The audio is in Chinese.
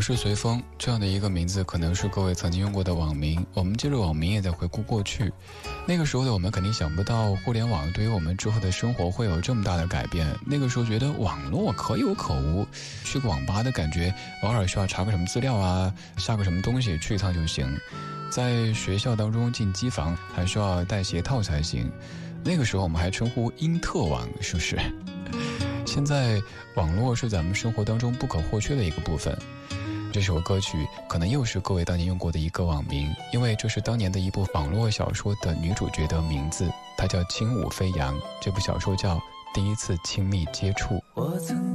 是随风这样的一个名字，可能是各位曾经用过的网名。我们借着网名也在回顾过去，那个时候的我们肯定想不到互联网对于我们之后的生活会有这么大的改变。那个时候觉得网络可有可无，去个网吧的感觉偶尔需要查个什么资料啊，下个什么东西去一趟就行。在学校当中进机房还需要带鞋套才行，那个时候我们还称呼因特网，是不是？现在网络是咱们生活当中不可或缺的一个部分。这首歌曲可能又是各位当年用过的一个网名，因为这是当年的一部网络小说的女主角的名字，她叫轻舞飞扬。这部小说叫《第一次亲密接触》。 我曾